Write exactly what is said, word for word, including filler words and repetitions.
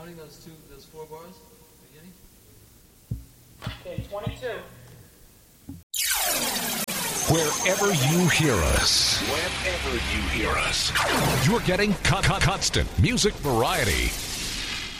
counting those two, those four bars? Beginning? Okay, twenty-two. Wherever you hear us, wherever you hear us, you're getting co- co- constant music variety.